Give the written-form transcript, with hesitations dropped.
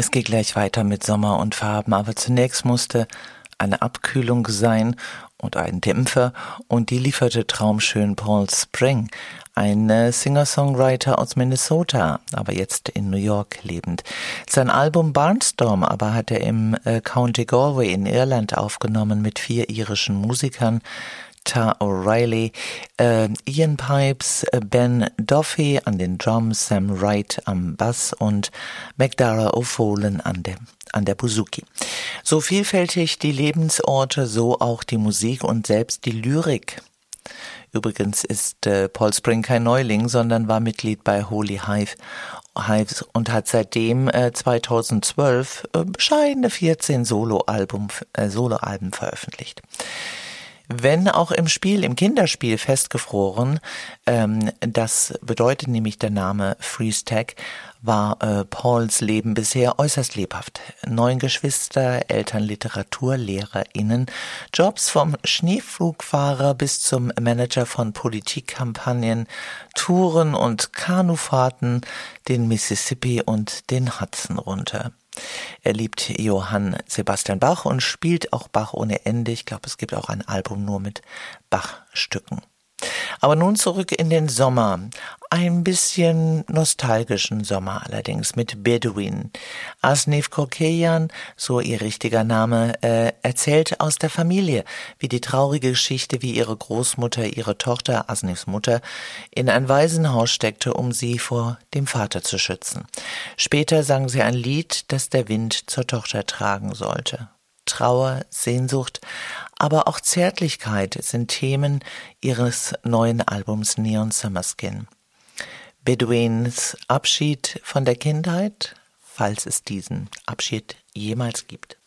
Es geht gleich weiter mit Sommer und Farben, aber zunächst musste eine Abkühlung sein und ein Dämpfer, und die lieferte traumschön Paul Spring, ein Singer-Songwriter aus Minnesota, aber jetzt in New York lebend. Sein Album Barnstorm aber hat er im County Galway in Irland aufgenommen mit 4 irischen Musikern: Ta O'Reilly, Ian Pipes, Ben Duffy an den Drums, Sam Wright am Bass und McDara O'Folan an der Bouzouki. So vielfältig die Lebensorte, so auch die Musik und selbst die Lyrik. Übrigens ist Paul Spring kein Neuling, sondern war Mitglied bei Holy Hives und hat seitdem 2012 bescheidene 14 Soloalben veröffentlicht. Wenn auch im Kinderspiel festgefroren, das bedeutet nämlich der Name Freeze Tag, war Pauls Leben bisher äußerst lebhaft. 9 Geschwister, Eltern, LiteraturlehrerInnen, Jobs vom Schneepflugfahrer bis zum Manager von Politikkampagnen, Touren und Kanufahrten, den Mississippi und den Hudson runter. Er liebt Johann Sebastian Bach und spielt auch Bach ohne Ende. Ich glaube, es gibt auch ein Album nur mit Bach-Stücken. Aber nun zurück in den Sommer. Ein bisschen nostalgischen Sommer allerdings mit Bedouin. Asnif Korkeyan, so ihr richtiger Name, erzählt aus der Familie, wie die traurige Geschichte, wie ihre Großmutter ihre Tochter, Asnifs Mutter, in ein Waisenhaus steckte, um sie vor dem Vater zu schützen. Später sang sie ein Lied, das der Wind zur Tochter tragen sollte. Trauer, Sehnsucht, aber auch Zärtlichkeit sind Themen ihres neuen Albums Neon Summer Skin. Bedouins Abschied von der Kindheit, falls es diesen Abschied jemals gibt.